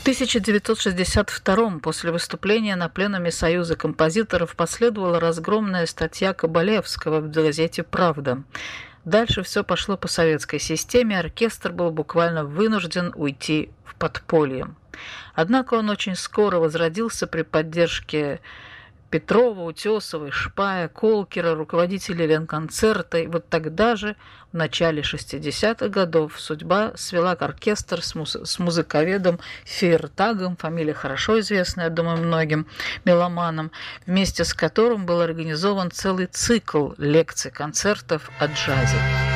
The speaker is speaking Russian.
1962 после выступления на пленуме Союза композиторов последовала разгромная статья Кабалевского в газете «Правда». Дальше все пошло по советской системе, оркестр был буквально вынужден уйти в подполье. Однако он очень скоро возродился при поддержке Петрова, Утесовой, Шпая, Колкера, руководителей Ленконцерта. И вот тогда же, в начале 60-х годов, судьба свела оркестр с музыковедом Фейертагом, фамилия хорошо известная, я думаю, многим меломанам, вместе с которым был организован целый цикл лекций, концертов о джазе.